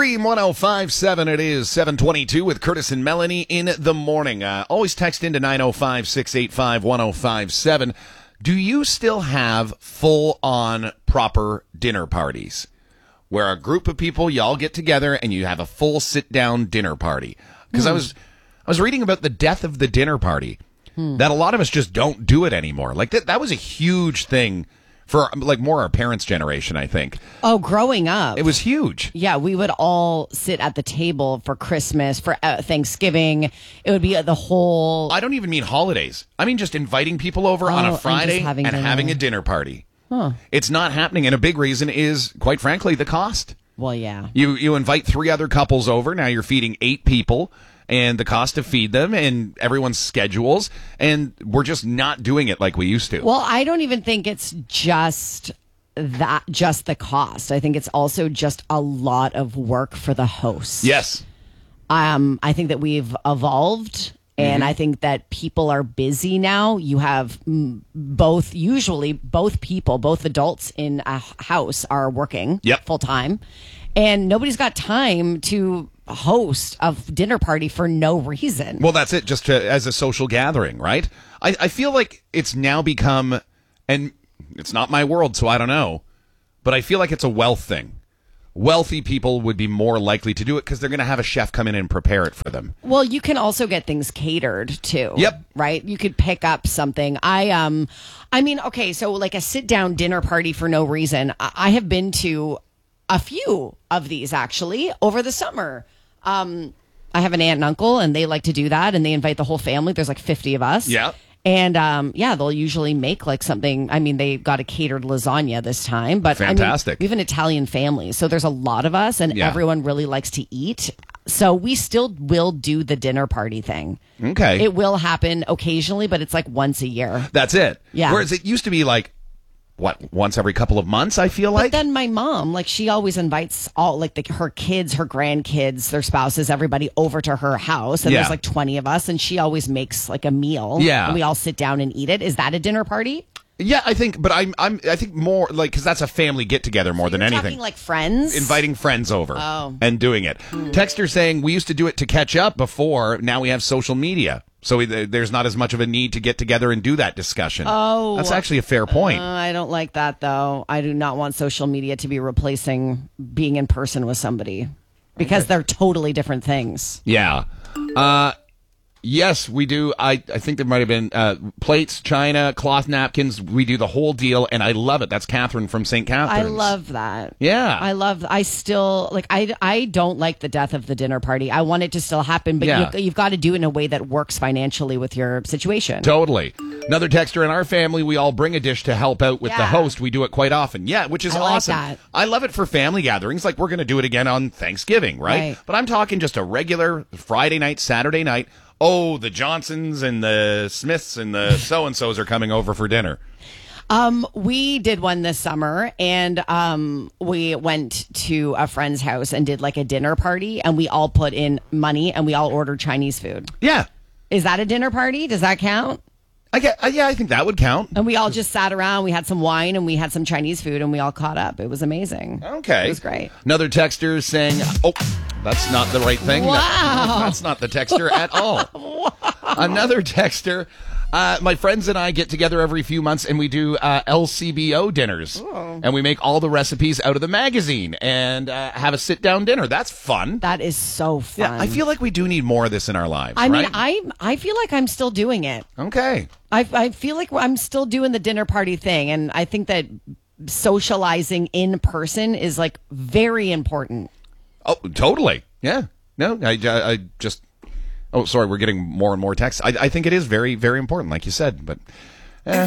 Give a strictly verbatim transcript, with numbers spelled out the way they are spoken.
Dream one oh five point seven, it is seven twenty-two with Curtis and Melanie in the morning. Uh, always text into nine oh five, six eight five, one oh five seven. Do you still have full-on proper dinner parties where a group of people, y'all get together and you have a full sit-down dinner party? Because mm. I was I was reading about the death of the dinner party, mm. that a lot of us just don't do it anymore. Like, that, that was a huge thing for, like, more our parents' generation, I think. Oh, growing up. It was huge. Yeah, we would all sit at the table for Christmas, for uh, Thanksgiving. It would be uh, the whole... I don't even mean holidays. I mean just inviting people over oh, on a Friday and, having, and having a dinner party. Huh. It's not happening, and a big reason is, quite frankly, the cost. Well, yeah. You, you invite three other couples over. Now you're feeding eight people, and the cost to feed them and everyone's schedules, and we're just not doing it like we used to. Well, I don't even think it's just that, just the cost. I think it's also just a lot of work for the host. Yes. Um, I think that we've evolved, and mm-hmm. I think that people are busy now. You have both, usually both people, both adults in a house are working yep. full time, and nobody's got time to host a dinner party for no reason. Well, that's it, just to, as a social gathering, right? I, I feel like it's now become, and it's not my world, so I don't know, but I feel like it's a wealth thing. Wealthy people would be more likely to do it because they're going to have a chef come in and prepare it for them. Well, you can also get things catered too. Yep. Right? You could pick up something. I um, I mean, okay, so like a sit-down dinner party for no reason. I, I have been to a few of these actually over the summer. Um, I have an aunt and uncle, and they like to do that, and they invite the whole family. There's like fifty of us. Yeah. And, um, yeah, they'll usually make like something. I mean, they got a catered lasagna this time, but fantastic. I mean, we have an Italian family, so there's a lot of us, and yeah. everyone really likes to eat. So we still will do the dinner party thing. Okay. It will happen occasionally, but it's like once a year. That's it. Yeah. Whereas it used to be like, what, once every couple of months, I feel like? But then my mom, like, she always invites all, like, the, her kids, her grandkids, their spouses, everybody over to her house. And yeah. there's like twenty of us, and she always makes, like, a meal. Yeah. And we all sit down and eat it. Is that a dinner party? Yeah, I think, but I'm, I'm, I think more, like, because that's a family get-together more so than you're anything. Talking like friends? Inviting friends over oh. and doing it. Mm. Texter saying, we used to do it to catch up before, now we have social media. So we, there's not as much of a need to get together and do that discussion. Oh. That's actually a fair point. Uh, I don't like that, though. I do not want social media to be replacing being in person with somebody because okay. they're totally different things. Yeah. Uh, yes, we do. I, I think there might have been uh, plates, china, cloth napkins. We do the whole deal, and I love it. That's Catherine from Saint Catharines. I love that. Yeah. I love, I still, like, I, I don't like the death of the dinner party. I want it to still happen, but yeah. you, you've got to do it in a way that works financially with your situation. Totally. Another texter in our family, we all bring a dish to help out with yeah. the host. We do it quite often. Yeah, which is I like awesome. That. I love it for family gatherings. Like, we're going to do it again on Thanksgiving, right? right? But I'm talking just a regular Friday night, Saturday night. Oh, the Johnsons and the Smiths and the so-and-sos are coming over for dinner. Um, we did one this summer, and um, we went to a friend's house and did like a dinner party, and we all put in money, and we all ordered Chinese food. Yeah. Is that a dinner party? Does that count? I get, uh, yeah, I think that would count. And we all just sat around. We had some wine and we had some Chinese food and we all caught up. It was amazing. Okay. It was great. Another texter saying, oh, that's not the right thing. Wow. That, that's not the texter at all. Wow. Another texter. Uh, my friends and I get together every few months and we do uh, L C B O dinners. Ooh. And we make all the recipes out of the magazine and uh, have a sit-down dinner. That's fun. That is so fun. Yeah, I feel like we do need more of this in our lives, I right? mean, I I feel like I'm still doing it. Okay. I, I feel like I'm still doing the dinner party thing. And I think that socializing in person is like very important. Oh, totally. Yeah. No, I, I just... Oh, sorry, we're getting more and more texts. I, I think it is very, very important, like you said. But